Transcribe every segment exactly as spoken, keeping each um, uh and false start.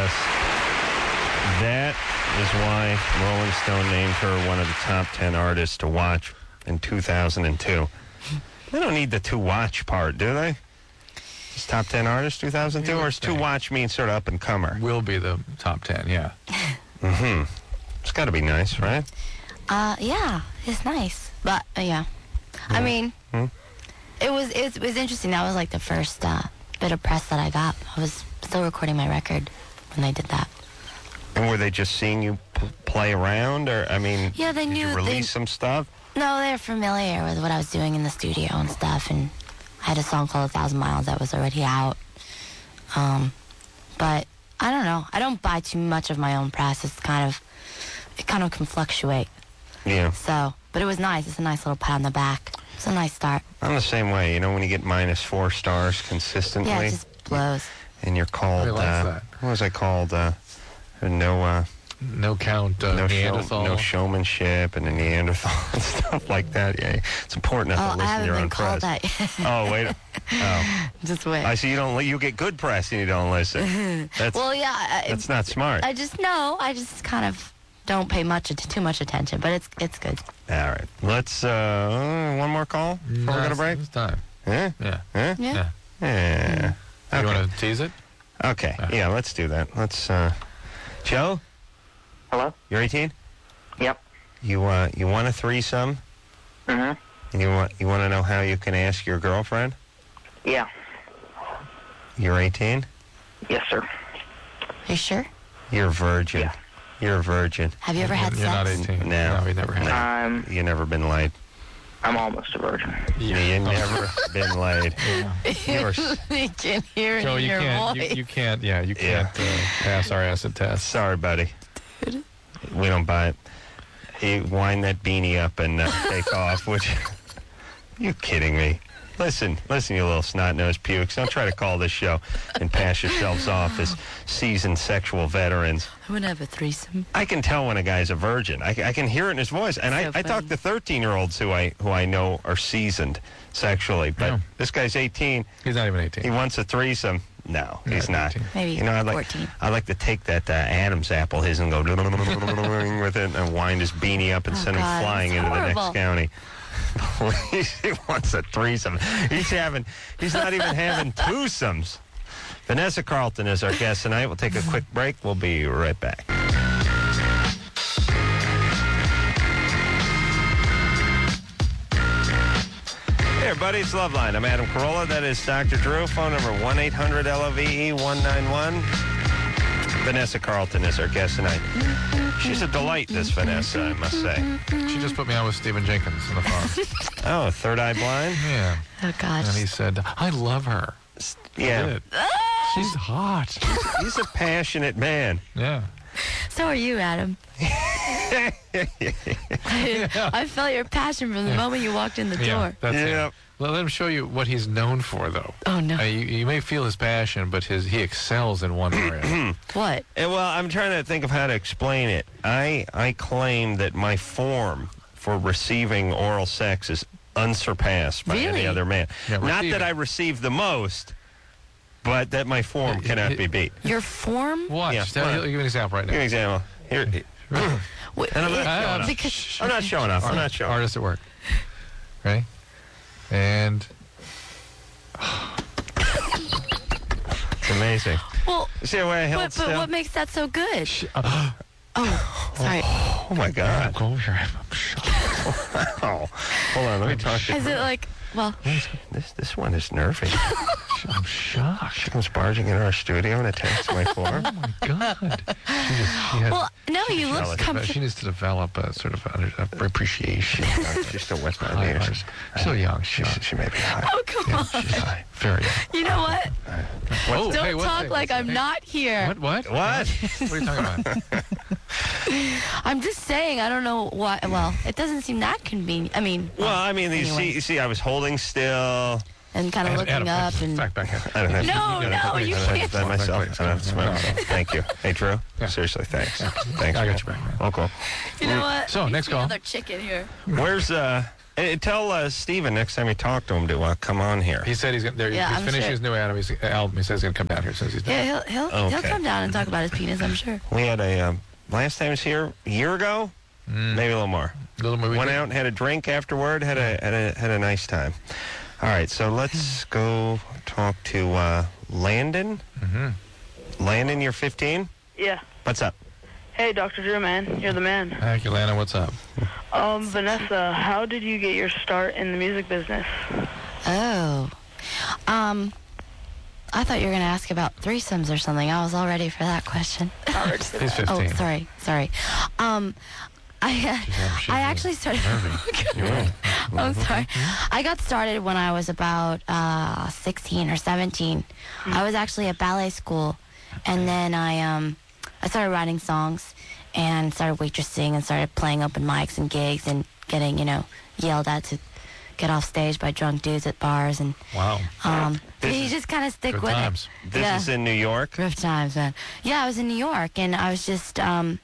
Yes. That is why Rolling Stone named her one of the top ten artists to watch in two thousand two. They don't need the to watch part, do they? It's top ten artists two thousand two, or is to watch mean sort of up and comer? Will be the top ten, yeah. Mm-hmm. It's got to be nice, right? Uh, yeah, it's nice, but uh, yeah. I mean, Hmm? it was it was interesting. That was like the first uh, bit of press that I got. I was still recording my record when they did that. And were they just seeing you p- play around, or I mean, Yeah, they did knew. you they, release some stuff? No, they're familiar with what I was doing in the studio and stuff, and I had a song called A Thousand Miles that was already out. Um, but I don't know. I don't buy too much of my own press. It's kind of, it kind of can fluctuate. Yeah. So, but it was nice. It's a nice little pat on the back. It's a nice start. I'm the same way. You know, when you get minus four stars consistently, Yeah, it just blows. and you're called, Everybody likes uh, that. what was I called? Uh, no, uh, No count, uh, no, show, Neanderthal. no showmanship and a Neanderthal and stuff like that. Yeah, it's important not Oh, to I listen to haven't your been own called press. that. Oh, wait. Oh, Just wait. I see. You don't. You get good press and you don't listen. That's Well, yeah. I, that's not smart. I just no. I just kind of don't pay much att- too much attention, but it's it's good. All right. Let's uh, one more call before No, we go to it's- break. It's time. Huh? Yeah. Huh? Yeah. Yeah. Yeah. You Okay. want to tease it? Okay. Uh. Yeah. Let's do that. Let's. Uh, Joe, Hello? you're eighteen. Yep. You uh, you want a threesome? Mm-hmm. And you want you want to know how you can ask your girlfriend? Yeah. You're eighteen. Yes, sir. Are you sure? You're a virgin. Yeah. You're a virgin. Have you ever had You're not sex? eighteen. No. No, we never had. No. I'm You never been laid. I'm almost a virgin. You never been laid. You're s- you can hear it Joe, in you your can't. You, voice. you can't. Yeah, you Yeah. can't uh, pass our acid test. Sorry, buddy. We don't buy it. You wind that beanie up and uh, take off. Which? You kidding me? Listen, listen, you little snot-nosed pukes. Don't try to call this show and pass yourselves off as seasoned sexual veterans. I want to have a threesome. I can tell when a guy's a virgin. I, I can hear it in his voice. And So I, I talk funny. to thirteen-year-olds who I who I know are seasoned sexually. But Yeah. this guy's eighteen. He's not even He eighteen. wants a threesome. No, he's Not not. eighteen. Maybe You know, I'd like, fourteen. I'd like to take that uh, Adam's apple, his, and go with it and wind his beanie up and Oh, send him God, flying that's into the horrible. next county. He wants a threesome. He's having, he's not even having twosomes. Vanessa Carlton is our guest tonight. We'll take a quick break. We'll be right back. Hey, everybody, it's Loveline. I'm Adam Carolla. That is Doctor Drew. Phone number one eight hundred L O V E one nine one. Vanessa Carlton is our guest tonight. She's a delight, this Vanessa, I must say. She just put me on with Stephen Jenkins on the phone. Oh, Third Eye Blind? Yeah. Oh gosh. And he said, I love her. Yeah. Did. She's hot. He's a passionate man. Yeah. So are you, Adam. I, I felt your passion from the moment you walked in the Yeah. door. That's Yeah. it. Well, let him show you what he's known for, though. Oh no. Uh, you, you may feel his passion, but his he excels in one area. What? Eh, Well, I'm trying to think of how to explain it. I I claim that my form for receiving oral sex is unsurpassed by any Really? other man. Yeah, Not receiving. that I receive the most, but that my form Yeah, cannot it- be beat. Your form? Watch. Yeah. Tell- He'll give you an example right Give me an now. example. Here, Wait, And I'm not it- showing up. because I'm not showing off. I'm not showing off. Artist at work. Ready? And It's amazing. well, See the way I held but, but still? what makes that so good? uh, Oh, sorry. Oh, my God. go over here. I'm shocked. Oh, hold on. Let me talk to Is it like? Well, This this one is nervy. I'm shocked. She comes barging into our studio and attacks my form. Oh my God. She just she has, well, no, you jealous. look she comfortable. needs to develop a sort of under, a appreciation. She's still with my High ears. artist. So young. She, She, she may be high. Oh, come yeah, on. she's high. Very young. You know what? Oh, Don't hey, what's talk that? like What's I'm that? not here. What? What? What? What are you talking about? I'm just saying, I don't know why. Well, it doesn't seem that convenient. I mean, Well, I mean, you anyway. see, you see, I was holding still. and kind of Adam, looking Adam, up and. back, back, back. I don't have No, to, no, you I don't have can't. to done myself. Wait, wait, I don't have to smell no. myself. Thank you. Hey, Drew. Yeah. Seriously, thanks. Thanks. I got you back, man. Oh, cool. You know what? So, Makes next me call. Another chicken here. Where's uh, Uh, tell uh, Steven next time you talk to him to uh, come on here. He said he's gonna, there, Yeah, he's I'm finishing sure. his new album. He's, album. He says he's going to come down here as soon as he's done. Yeah, he'll he'll, he'll Okay. come down and talk about his penis, I'm sure. We had a, um, last time he was here, a year ago? Mm. Maybe a little more. Little movie. Went out and had a drink afterward, had a, had a, had a nice time. All right, so let's go talk to uh, Landon. Mm-hmm. Landon, you're fifteen? Yeah. What's up? Hey, Doctor Drew, man. You're the man. Thank you, Lana. What's up? Um, Vanessa, how did you get your start in the music business? Oh. Um, I thought you were going to ask about threesomes or something. I was all ready for that question. He's fifteen. Oh, sorry, sorry. Um, I she's I a actually started. Yeah. I'm sorry. I got started when I was about uh, sixteen or seventeen. I was actually at ballet school, and then I um I started writing songs and started waitressing and started playing open mics and gigs and getting you know yelled at to get off stage by drunk dudes at bars and Wow. um This you is- just kind of stick Good with times. it. This Yeah. is in New York? Rough times, man. Yeah, I was in New York, and I was just, um,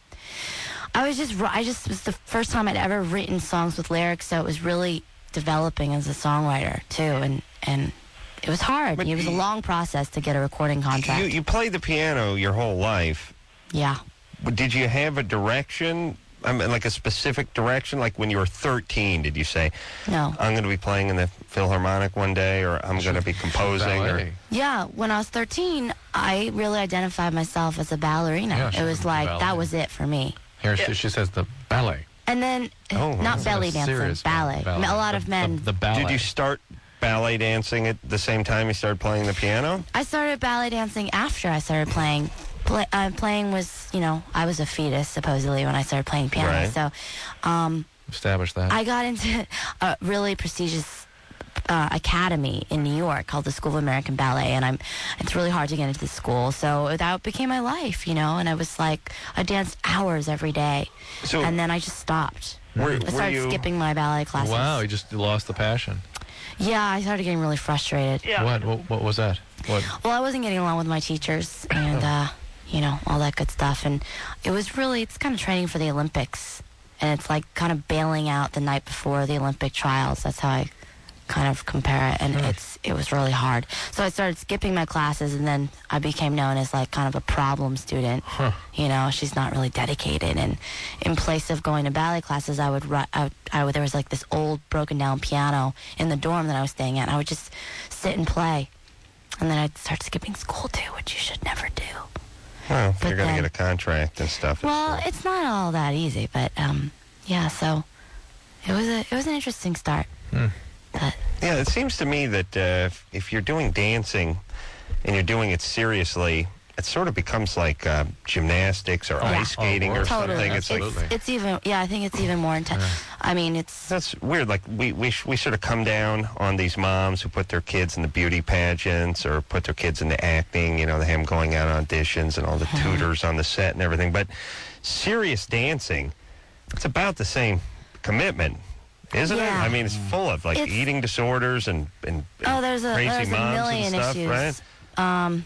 I was just, I just it was the first time I'd ever written songs with lyrics, so it was really developing as a songwriter too, and and it was hard. But it was a you- long process to get a recording contract. You, you played the piano your whole life. yeah. But did you have a direction? I mean, like a specific direction? Like when you were thirteen, did you say, No. I'm going to be playing in the Philharmonic one day, or I'm going to be composing? Or Ballet. Yeah, when I was thirteen, I really identified myself as a ballerina. Yeah, she it was was a like ballerina. that was it for me. Here she, she says the ballet. And then, Oh, not that's belly a dancing, serious ballet. ballet. A lot The- of men. The, the ballet. did you start ballet dancing at the same time you started playing the piano? I started ballet dancing after I started playing. Play, uh, playing was, you know, I was a fetus supposedly when I started playing piano. Right. So, um, Establish that. I got into a really prestigious uh, academy in New York called the School of American Ballet, and I'm. It's really hard to get into the school, so that became my life, you know. And I was like, I danced hours every day, So and then I just stopped. were, I were started you, skipping my ballet classes. Wow, you just lost the passion. Yeah, I started getting really frustrated. Yeah. What? what? What was that? What? Well, I wasn't getting along with my teachers and, uh, you know, all that good stuff. And it was really, it's kind of training for the Olympics. And it's like kind of bailing out the night before the Olympic trials. That's how I kind of compare it. And Hmm. it's it was really hard. So I started skipping my classes, and then I became known as like kind of a problem student. Huh. You know, she's not really dedicated. And in place of going to ballet classes, I would, ri- I would, I would there was like this old broken down piano in the dorm that I was staying at. And I would just sit and play. And then I'd start skipping school too, which you should never do. Well, if But you're going to then- get a contract and stuff. Well, it's, it's not all that easy, but um, yeah. So it was a it was an interesting start. Hmm. But yeah, it seems to me that uh, if, if you're doing dancing and you're doing it seriously, it sort of becomes like uh, gymnastics or Yeah. ice skating Oh, or totally, something. It's like Absolutely. it's, it's even yeah. I think it's even more intense. I mean, it's that's weird. Like we, we sh- we sort of come down on these moms who put their kids in the beauty pageants or put their kids into acting. You know, they have them going out on auditions and all the Mm-hmm. tutors on the set and everything. But serious dancing, it's about the same commitment, isn't it? Yeah. I mean, it's full of like It's- eating disorders and, and, and oh, there's a crazy there's a moms million and stuff, issues. right? Um,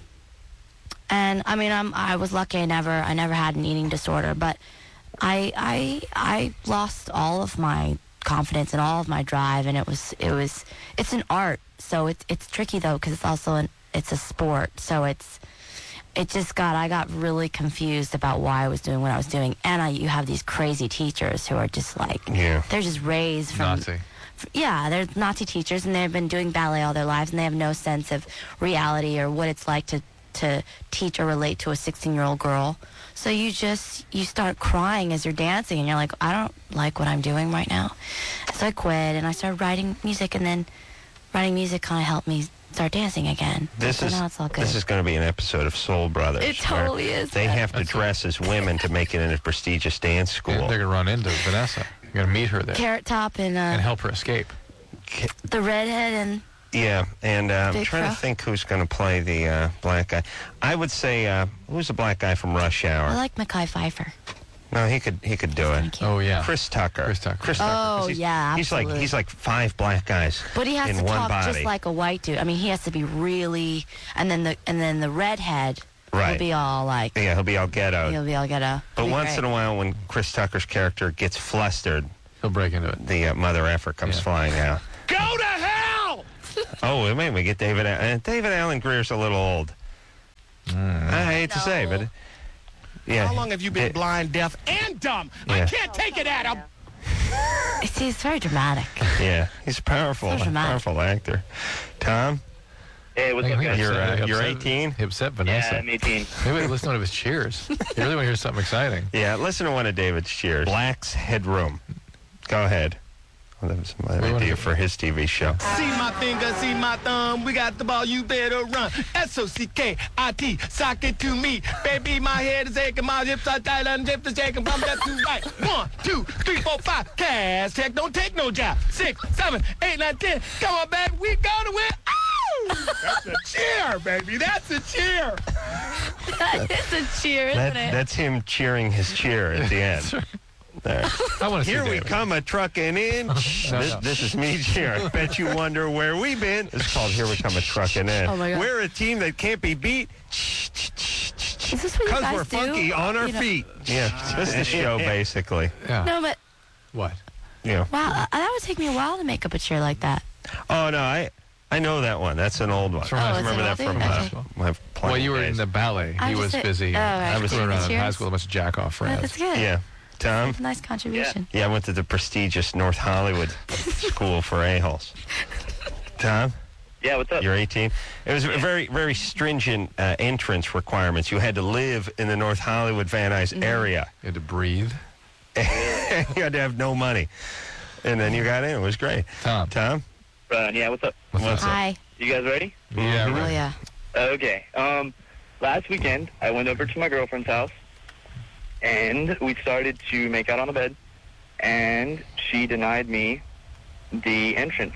and I mean, I'm I was lucky. I never I never had an eating disorder, but I I I lost all of my confidence and all of my drive, and it was it was it's an art, so it's it's tricky though because it's also an it's a sport, so it's it just got I got really confused about why I was doing what I was doing, and I you have these crazy teachers who are just like Yeah. they're just raised from Nazi. yeah, they're Nazi teachers, and they've been doing ballet all their lives, and they have no sense of reality or what it's like to to teach or relate to a sixteen-year-old girl. So you just you start crying as you're dancing, and you're like, I don't like what I'm doing right now. So I quit, and I started writing music, and then writing music kind of helped me start dancing again. This so is now it's all good. this is going to be an episode of Soul Brothers. It where totally is, They man. have to That's dress as women to make it in a prestigious dance school. They're going to run into Vanessa. You're going to meet her there Carrot Top and, uh, and help her escape. the redhead and Yeah, and uh, I'm Big trying Fro. to think who's going to play the uh, black guy. I would say uh, who's the black guy from Rush Hour? I like Mackay Pfeiffer. no, he could he could do it. Thank you. Oh, yeah. Chris Tucker. Chris Tucker. Chris Tucker. 'cause Oh, he's, yeah, He's like absolutely. he's like five black guys But he has in to one talk body. just like a white dude. I mean, he has to be really, and then the and then the redhead Right. will be all like, Yeah, he'll be all ghetto. he'll be all ghetto. But once in a while, when Chris Tucker's character gets flustered, He'll break into it. the uh, mother effer comes Yeah. flying out. Go to hell! Oh, wait a minute. We get David. Uh, David Alan Greer's a little old. Mm. I hate to say, but yeah. How long have you been Da- blind, deaf, and dumb? I Yeah. can't take it, Adam. See, it's very dramatic. Yeah, he's a powerful, So dramatic. powerful actor. Tom, Hey, what's I up, think guys? he You're, upset- uh, he you're upset- eighteen? He upset Yeah, Vanessa. I'm eighteen. Maybe listen to one of his cheers. You really want to hear something exciting. yeah, listen to one of David's cheers. Black's Headroom. Go ahead. Well, that was my What idea was it? for his T V show. See my finger, see my thumb. We got the ball, you better run. S O C K I T, sock it to me. Baby, my head is aching, my hips are tight, and hips are shaking from left to right. One, two, three, four, five. Cash, check, don't take no job. Six, seven, eight, nine, ten. Come on, baby, we gonna win. Ow! That's a cheer, baby. That's a cheer. It's a cheer, isn't That, it? that's him cheering his cheer at the end. There. I want to see Here we David. come a trucking in. No, this, no. this is me cheering. I bet you wonder where we've been. It's called Here We Come a Trucking In. Oh, my God. We're a team that can't be beat. Is this what you Because guys we're do? funky on our You know- feet. Yeah, that's the show, basically. Yeah. No, but What? Yeah. wow, uh, that would take me a while to make up a cheer like that. Oh, no, I I know that one. That's an old one. It's from Oh, high it's school. an remember that oldie? from Okay. uh, my playing Well, you were in days. the ballet. I He was was a- busy. oh, right. I was- Going around in Cheers? high school, a bunch of jack off Oh, friends. that's good. Yeah. Tom? That's a nice contribution. Yeah, I went to the prestigious North Hollywood School for A-holes. Tom? Yeah, what's up? You're eighteen. It was a very, very stringent uh, entrance requirements. You had to live in the North Hollywood Van Nuys Mm-hmm. area. You had to breathe. You had to have no money. And then you got in. It was great. Tom. Tom? Uh, yeah, what's up? What's What's up? Hi. You guys ready? Yeah, Oh, right. yeah. Okay. Um, last weekend, I went over to my girlfriend's house, and we started to make out on the bed, and she denied me the entrance.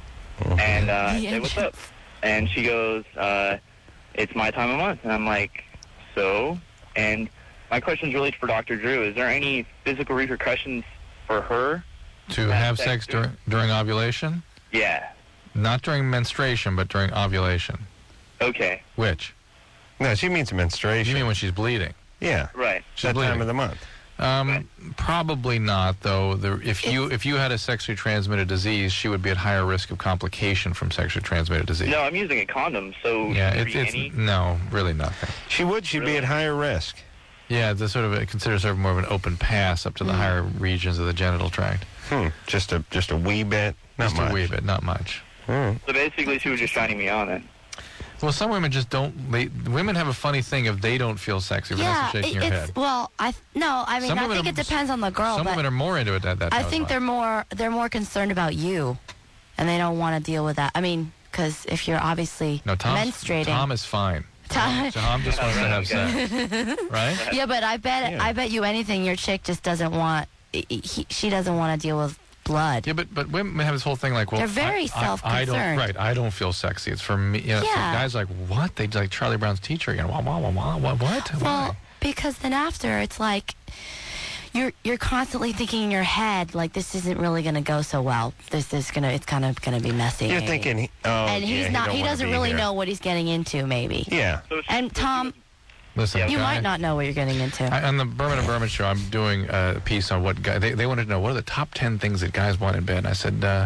And uh, I The said, what's up? entrance. And she goes, uh, it's my time of month. And I'm like, so? And my question's really for Doctor Drew. Is there any physical repercussions for her? To Have have sex sex during- during, during ovulation? Yeah. Not during menstruation, but during ovulation. Okay. Which? No, she means You menstruation. mean when she's bleeding? Yeah. Right. She's That bleeding. time of the month. Um, probably not, though. The, if you if you had a sexually transmitted disease, she would be at higher risk of complication from sexually transmitted disease. No, I'm using a condom, so Yeah, should it, there be it's any? no, really nothing. She would. She'd be Really? at higher risk. Yeah, it's a sort of it considers sort of more of an open pass up to the higher regions of the genital tract. Hmm. Just a just a wee bit. Not Just much. a wee bit, not much. Hmm. So basically, she was just shining me on it. Well, some women just don't. They, women have a funny thing if they don't feel sexy. Yeah, Vanessa shaking it- your it's head. well, I th- no, I mean, Some I women think are- it depends on the girl, Some but women are more into it at that. I time think of they're life. more they're more concerned about you, and they don't want to deal with that. I mean, because if you're obviously No, Tom's, menstruating, Tom is fine. Tom- Tom just wants to have sex, right? yeah, but I bet Yeah. I bet you anything, your chick just doesn't want. He, she doesn't want to deal with blood. Yeah, but but women have this whole thing like, well, They're very I, I, I don't, self-concerned. right? I don't feel sexy. It's for me. You know, so Yeah. guys are like, what? They like Charlie Brown's teacher again. Wah, wah, wah, wah, wah, what? Well, Why? because then after it's like you're you're constantly thinking in your head like this isn't really going to go so well. This is gonna it's kind of going to be messy. You're thinking. he- Oh, and he's yeah, not. He, He don't wanna doesn't be really here. know what he's getting into. Maybe. Yeah. So she- And Tom, Listen, you guy, might not know what you're getting into. I, on the Berman and Berman show, I'm doing a piece on what guy. They, they wanted to know what are the top ten things that guys want in bed. And I said, uh,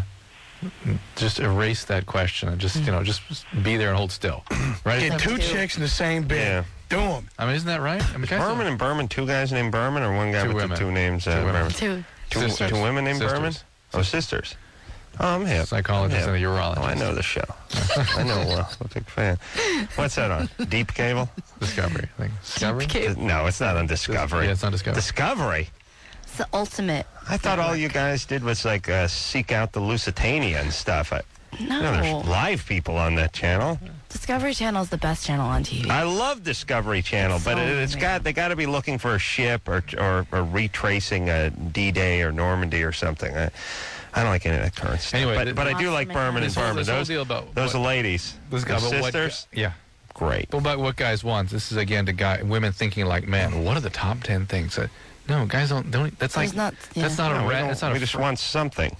just erase that question and just you know just be there and hold still. Right? Get Number two two. chicks in the same bed. Do 'em. I mean, isn't that right? I mean, guys Berman and Berman, two guys named Berman, or one guy Two with women. the two names? Uh, Two women. Berman? Two. Two, Sisters. two women named Sisters. Berman? Oh, sisters. Oh, I'm hip. Psychologist I'm and hip. a urologist. Oh, I know the show. I know well. I'm a big fan. What's that on? Deep Cable? Discovery. I think. Discovery. Okay. No, it's not on Discovery. Yeah, it's on Discovery. Discovery? It's the ultimate. I thought all you guys did was like uh, seek out the Lusitania and stuff. I, No. you know, there's live people on that channel. Discovery Channel is the best channel on T V. I love Discovery Channel, but So it, it's got they got to be looking for a ship or or, or retracing a D-Day or Normandy or something. I, I don't like any of that current stuff. Anyway, but, th- but I do like Awesome. Berman and This whole- Berman. this whole Those deal about those what- ladies, This the guy, but what- sisters, yeah. great. Well, about what guys want. This is again to guy women thinking like men. What are the top ten things? Uh, no, guys don't. Don't. That's like There's not- yeah. that's not No, a we rat. don't- That's not we a just fr- want something.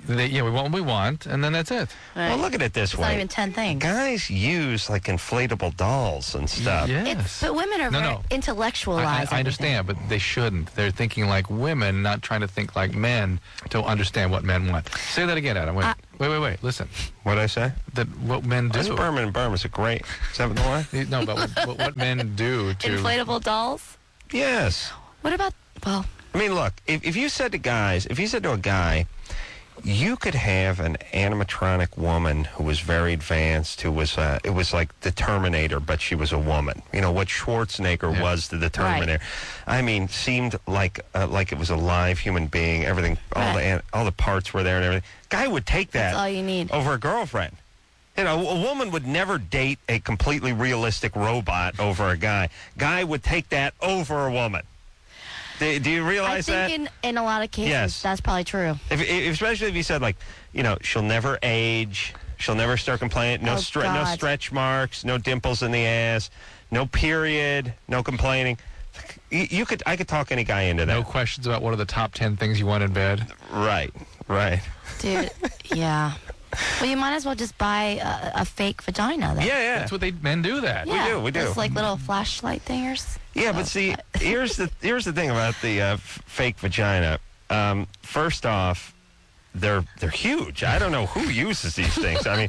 they, yeah, we want what we want, and then that's it. Right. Well, look at it this It's way. not even ten things. Guys use like inflatable dolls and stuff. Yes. It's, but women are No, very no. intellectualized. I, I, I everything. understand, but they shouldn't. They're thinking like women, not trying to think like men to understand what men want. Say that again, Adam. Wait, I- wait, wait, wait. Listen. What'd I say? That what men do. This Berman and Berman is a great. Is that the one? No, but what, what men do to. Inflatable dolls? Yes. What about, well, I mean, look, if, if you said to guys, if you said to a guy, you could have an animatronic woman who was very advanced, who was, uh, it was like the Terminator, but she was a woman. You know, what Schwarzenegger Yeah. was to the Terminator. I mean, seemed like uh, like it was a live human being. Everything, all Right. the an- all the parts were there and everything. Guy would take that that's all you need. over a girlfriend. You know, a woman would never date a completely realistic robot over a guy. Guy would take that over a woman. Do, do you I realize that? think in, in a lot of cases, Yes. that's probably true. If, if, especially if you said, like, you know, she'll never age, she'll never start complaining, no, Oh, stre- no God. stretch marks, no dimples in the ass, no period, no complaining. You, you could, I could talk any guy into that. No questions about what are the top ten things you want in bed. Right, right. Dude, yeah. Well, you might as well just buy a, a fake vagina then. Yeah, yeah. That's what they men do. That. Yeah, do, we do. Those like little flashlight thingers. Yeah, Oh, but see, here's the here's the thing about the uh, f- fake vagina. Um, first off, they're they're huge. I don't know who uses these things. I mean,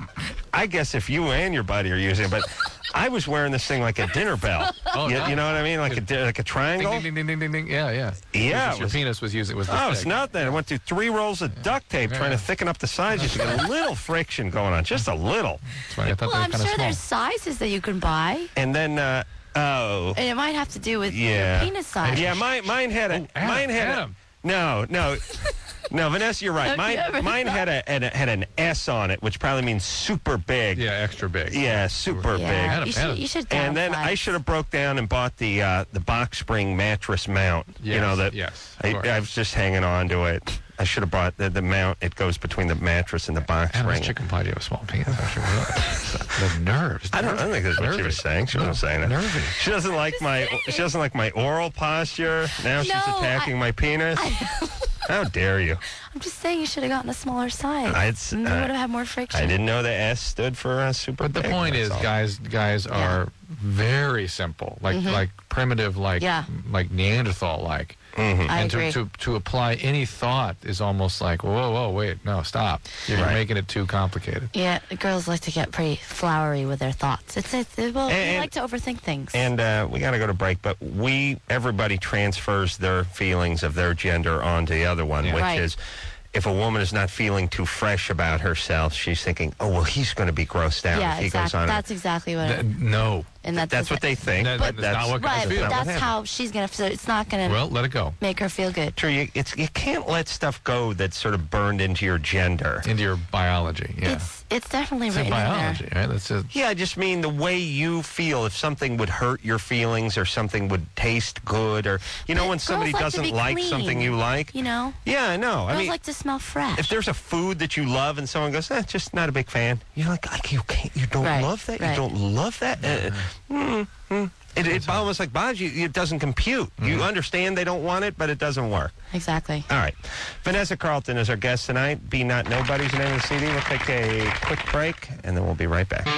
I guess if you and your buddy are using it, but I was wearing this thing like a dinner bell. Oh, you, no. you know what I mean? Like a di- like a triangle. Ding, ding, ding, ding, ding, ding. Yeah, yeah. Yeah, Just it your was- penis was using was. Oh, this it's big. nothing. I went through three rolls of duct tape Yeah. trying to thicken up the sides just to get a little friction going on, just a little. That's why I thought Well, they I'm were kind sure of small. there's sizes that you can buy, And then, uh, oh, and it might have to do with yeah, your penis size. yeah. Mine, mine had a, Oh, Adam, mine had Adam. a. No, no, no, Vanessa, you're right. Have Mine, you ever mine had a, had a had an S on it, which probably means super big. Yeah, extra big. Yeah, super Yeah, big. Adam, you should, Adam. you should And then downsize. I should have broke down and bought the uh, the box spring mattress mount. Yes, you know that. yes, of I, course. I was just hanging on to it. I should have bought the, the mount. It goes between the mattress and the box Adam, spring. this chicken pie, do you have a small penis? I should realize. The nerves. I don't, I don't think that's what she Nervy. was saying. She No, wasn't saying that. nervy. She doesn't like my. She doesn't like my oral posture. Now she's No, attacking I- my penis. How dare you? I'm just saying you should have gotten a smaller size. I- it's, and you uh, would have had more friction. I didn't know the S stood for uh, super. But the big, point that's is, all. guys, guys Yeah. are very simple, like like primitive, like Yeah. like Neanderthal, like. Mhm. I and to, agree. to to apply any thought is almost like, whoa, whoa, wait, no, stop. You're Right. making it too complicated. Yeah, the girls like to get pretty flowery with their thoughts. It's, it's it, well, they And- like to overthink things. And uh, we got to go to break, but we everybody transfers their feelings of their gender onto the other one, Yeah. which Right. is if a woman is not feeling too fresh about herself, she's thinking, "Oh well, he's going to be grossed out yeah, if he exactly. goes on." That's exactly what. Th- it, no. and that That's what they doesn't- think, That- but that's that's not what guys Right, feel. but not what that's happens. how she's gonna. So it's not gonna Well, let it go make her feel good. True, you, it's you can't let stuff go that's sort of burned into your gender. into your biology. Yeah, It's it's definitely it's written in in biology, there. right? That's just, Yeah, I just mean the way you feel. If something would hurt your feelings, or something would taste good, or you know, But when girls somebody like to doesn't be like clean, something you like. You know, Yeah, I know. I girls mean, like to smell fresh. if there's a food that you love and someone goes, eh, just not a big fan, you're like, "I- you can't, you don't Right, love that, you right. don't love that. Uh, mm, mm. It, it almost like bothers you. It doesn't compute. You understand they don't want it, but it doesn't work. exactly. All right. Vanessa Carlton is our guest tonight. Be Not Nobody's the name of the C D. We'll take a quick break, and then we'll be right back.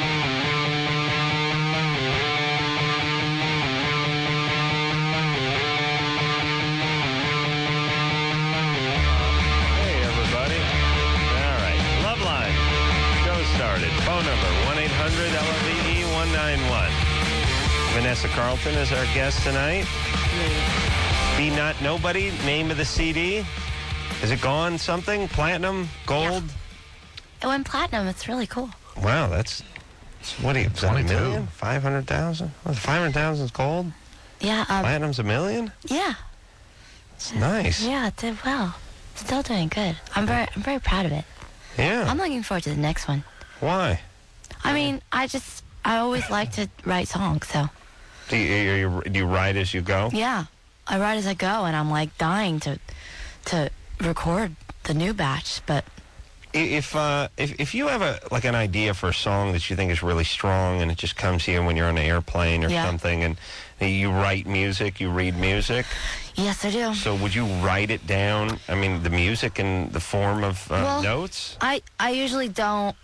Hey, everybody. All right. Love Line. Show started. Phone number one eight hundred L O V E one nine one. Vanessa Carlton is our guest tonight. Be Not Nobody, name of the C D. Is it gone something? Platinum? Gold? It went platinum. It's really cool. Wow, that's, what do you, is that a twenty-two. million? five hundred thousand? five hundred thousand is gold? Yeah. Um, Platinum's a million? yeah. It's nice. Yeah. It did well. Still doing good. I'm very I'm very proud of it. Yeah. I'm looking forward to the next one. Why? I mean, I just I always like to write songs, so Do you, you, do you write as you go? yeah. I write as I go, and I'm like dying to to record the new batch, but If uh, if if you have a like an idea for a song that you think is really strong, and it just comes to you when you're on an airplane or Yeah. something, and you write music, you read music. Yes, I do. So would you write it down? I mean, the music in the form of uh, Well, notes? I, I usually don't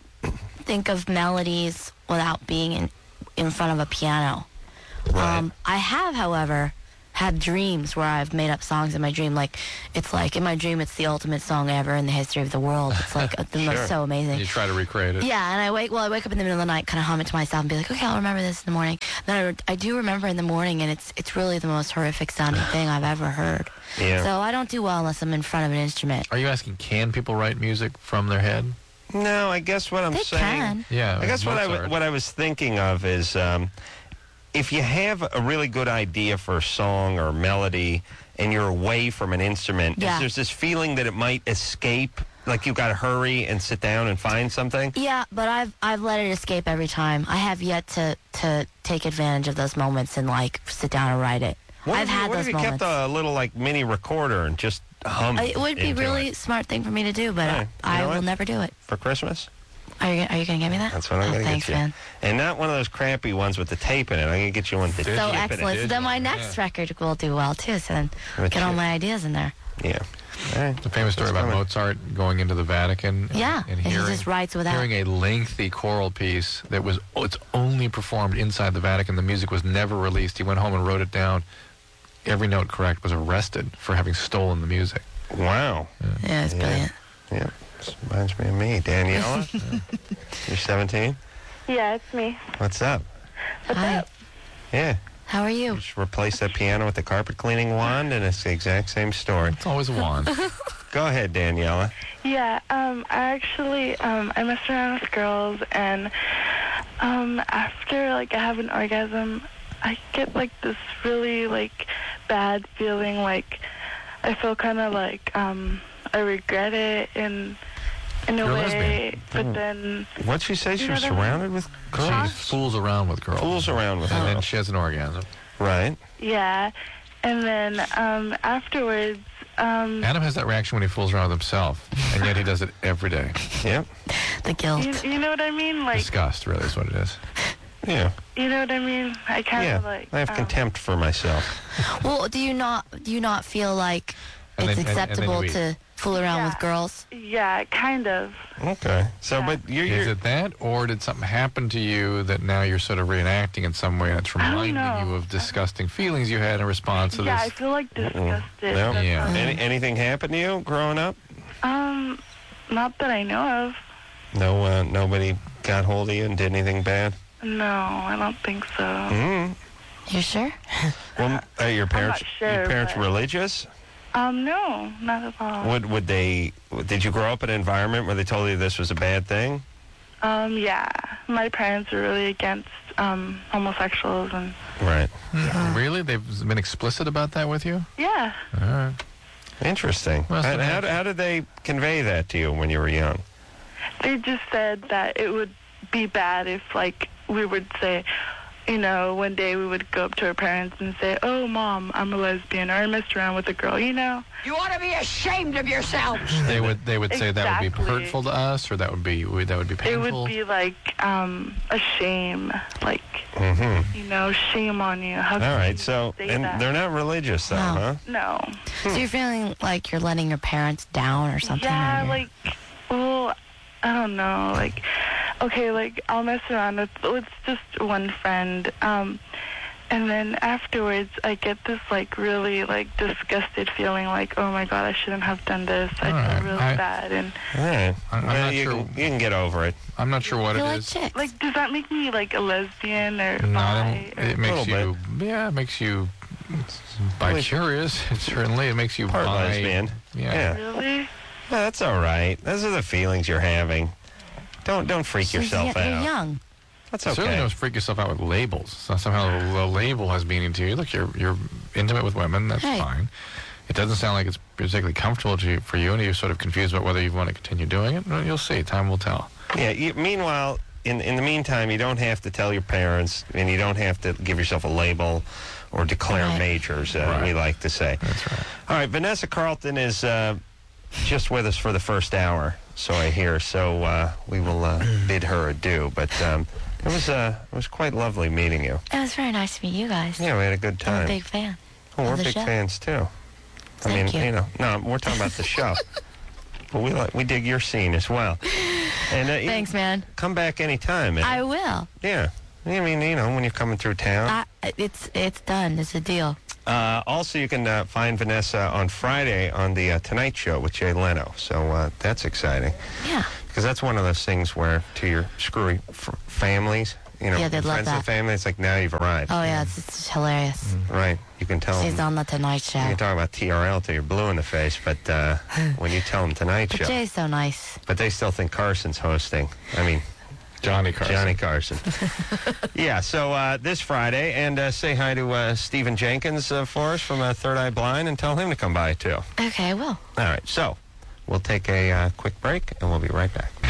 think of melodies without being in, in front of a piano. Right. Um, I have, however, had dreams where I've made up songs in my dream. Like, it's like, in my dream, it's the ultimate song ever in the history of the world. It's like, the Sure. most so amazing. You try to recreate it. Yeah, and I wake, well, I wake up in the middle of the night, kind of hum it to myself and be like, okay, I'll remember this in the morning. Then I, I do remember in the morning, and it's it's really the most horrific sounding thing I've ever heard. Yeah. So I don't do well unless I'm in front of an instrument. Are you asking, can people write music from their head? No, I guess what I'm They saying. can. Yeah. I guess what I, Mozart. what I was thinking of is um, if you have a really good idea for a song or melody and you're away from an instrument, Yeah. is there's this feeling that it might escape, like you've got to hurry and sit down and find something? Yeah, but I've I've let it escape every time. I have yet to, to take advantage of those moments and, like, sit down and write it. What I've if you, had what those if you moments. kept a little, like, mini recorder and just hum it would be into really it smart thing for me to do, but Hey, you I, I know will what? never do it. for Christmas? Are you are you gonna get me that? That's what I'm oh, going to thanks, get you. man. And not one of those crappy ones with the tape in it. I'm going to get you one with the Did So chip in it. excellent. So then my next record will do well too. So then With get all chip. my ideas in there. Yeah. All right. The famous story That's about coming. Mozart going into the Vatican and, Yeah, and and he hearing, just writes without- hearing a lengthy choral piece that was oh, it's only performed inside the Vatican. The music was never released. He went home and wrote it down. Every note correct, was arrested for having stolen the music. Wow. Yeah, it's Yeah. brilliant. Yeah. This reminds me of me. Daniela, you're seventeen? Yeah, it's me. What's up? What's Hi. up? Yeah. How are you? Just replace that piano with the carpet cleaning wand, and it's the exact same story. It's always a wand. Go ahead, Daniela. Yeah, um, I actually, um, I mess around with girls, and, um, after, like, I have an orgasm, I get, like, this really, like, bad feeling, like, I feel kind of like, um, I regret it in, in a You're a way, lesbian. but then, What'd she say? She You know was what I mean? surrounded with She girls? fools around with girls. Fools around with And then girls. she has an orgasm. Right. yeah, and then, um, afterwards, um, Adam has that reaction when he fools around with himself, and yet he does it every day. Yep. The guilt. you, you know what I mean? Like, Disgust, really, is what it is. Yeah. you know what I mean? I kind Yeah. of, like, I have um, contempt for myself. Well, do you not do you not feel like And it's then- and- and then acceptable you eat. to fool around Yeah. with girls? Yeah, kind of. Okay. So, Yeah. but you're, Is you're it that, or did something happen to you that now you're sort of reenacting in some way, and it's I don't reminding know. you of disgusting feelings you had in response to Yeah, I this? feel like disgusted. No. That's Yeah. all. Any, anything happened to you growing up? Um, not that I know of. No, uh, nobody got hold of you and did anything bad? No, I don't think so. Mm. You sure? Well, are your parents, sure, your parents but- religious? Um, no, not at all. Would would they? Did you grow up in an environment where they told you this was a bad thing? Um, yeah, my parents are really against um homosexuals, and Right. Really? They've been explicit about that with you? yeah, All right. Interesting. Well, How, so how, that's- how did they convey that to you when you were young? they just said that it would be bad if, like, we would say, you know, one day we would go up to our parents and say, "Oh, Mom, I'm a lesbian," or "I messed around with a girl," you know. You ought to be ashamed of yourselves. They would they would say that would be Exactly. hurtful to us, or that would be would- that would be It painful. would be like um a shame, like, Mm-hmm. you know, shame on you. How All can right. you So, say and that? they're not religious, though, No. huh? No. So you're feeling like you're letting your parents down or something? Yeah, or you're- like, well, I don't know, like, okay, like, I'll mess around with, with just one friend, um, and then afterwards I get this, like, really, like, disgusted feeling, like, oh my God, I shouldn't have done this. I All feel right. really I- bad, and, All right. I'm well, not you, sure- can, you can get over it. I'm not sure what you it like is. chicks. like, does that make me, like, a lesbian or No, I bi? don't- Or, it makes Little you yeah, it makes you bi-curious. Certainly, it makes you Part bi. lesbian. Yeah. Yeah. really? No, that's all right. Those are the feelings you're having. Don't don't freak She's yourself y- out. You're young. That's Certainly okay. don't freak yourself out with labels. So somehow the label has meaning to you. Look, you're you're intimate with women. That's Right. fine. It doesn't sound like it's particularly comfortable to you, for you, and you're sort of confused about whether you want to continue doing it. Well, you'll see. Time will tell. Yeah. You, meanwhile, in in the meantime, you don't have to tell your parents, and you don't have to give yourself a label or declare Right. majors. Uh, Right. We like to say. That's right. All right. Vanessa Carlton is uh, just with us for the first hour, so I hear. So uh, we will uh, bid her adieu. But um, it was uh, it was quite lovely meeting you. It was very nice to meet you guys. Yeah, we had a good time. I'm a big fan. Oh, we're of the big show. fans too. I Thank mean, you. know, no, we're talking about the show. But we like, we dig your scene as well. And uh, you Thanks, man. come back anytime. Man. I will. Yeah. I mean, you know, when you're coming through town. I, it's it's done. It's a deal. Uh, also, you can uh, find Vanessa on Friday on the uh, Tonight Show with Jay Leno. So uh, that's exciting. Yeah. Because that's one of those things where, to your screwy f- families, you know, Yeah, they'd love friends that. and family, it's like, now you've arrived. Oh yeah, it's, it's hilarious. Right. You can tell She's them. on the Tonight Show. You can talk about T R L till you're blue in the face, but uh, when you tell them Tonight But Show. Jay's so nice. But they still think Carson's hosting. I mean, Johnny Carson. Johnny Carson. Yeah, so uh, this Friday, and uh, say hi to uh, Stephen Jenkins uh, for us from uh, Third Eye Blind, and tell him to come by, too. Okay, I will. All right, so we'll take a uh, quick break, and we'll be right back.